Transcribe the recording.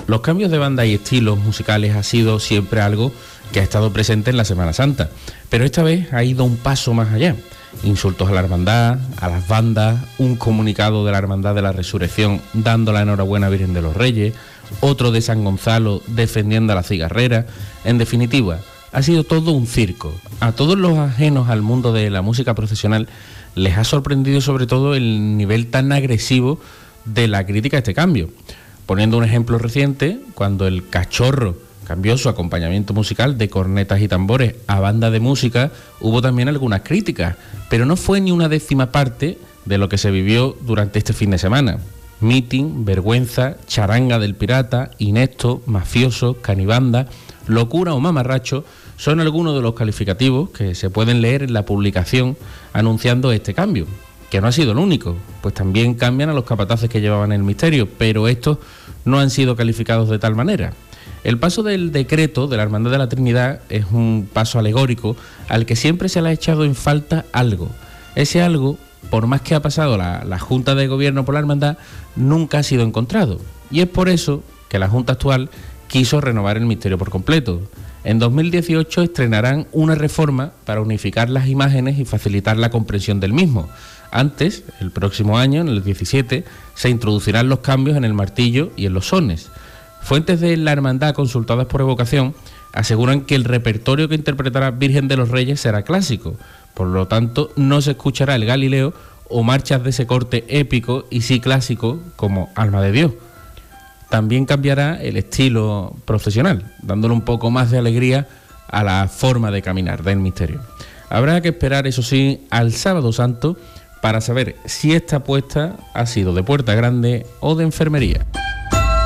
Los cambios de banda y estilos musicales ha sido siempre algo que ha estado presente en la Semana Santa, pero esta vez ha ido un paso más allá. Insultos a la hermandad, a las bandas, un comunicado de la Hermandad de la Resurrección dando la enhorabuena a Virgen de los Reyes, otro de San Gonzalo defendiendo a la cigarrera. En definitiva, ha sido todo un circo. A todos los ajenos al mundo de la música procesional les ha sorprendido sobre todo el nivel tan agresivo de la crítica a este cambio. Poniendo un ejemplo reciente, cuando el Cachorro cambió su acompañamiento musical de cornetas y tambores a banda de música, hubo también algunas críticas, pero no fue ni una décima parte de lo que se vivió durante este fin de semana. Meeting, vergüenza, charanga del pirata, inepto, mafioso, canibanda, locura o mamarracho son algunos de los calificativos que se pueden leer en la publicación anunciando este cambio, que no ha sido el único, pues también cambian a los capataces que llevaban el misterio, pero estos no han sido calificados de tal manera. El paso del decreto de la Hermandad de la Trinidad es un paso alegórico al que siempre se le ha echado en falta algo. Ese algo, por más que ha pasado la Junta de Gobierno por la Hermandad, nunca ha sido encontrado. Y es por eso que la Junta actual quiso renovar el misterio por completo. En 2018 estrenarán una reforma para unificar las imágenes y facilitar la comprensión del mismo. Antes, el próximo año, en el 17, se introducirán los cambios en el martillo y en los sones. Fuentes de la hermandad consultadas por Evocación aseguran que el repertorio que interpretará Virgen de los Reyes será clásico, por lo tanto no se escuchará el Galileo o marchas de ese corte épico y sí clásico como Alma de Dios. También cambiará el estilo procesional, dándole un poco más de alegría a la forma de caminar del misterio. Habrá que esperar, eso sí, al Sábado Santo para saber si esta apuesta ha sido de puerta grande o de enfermería.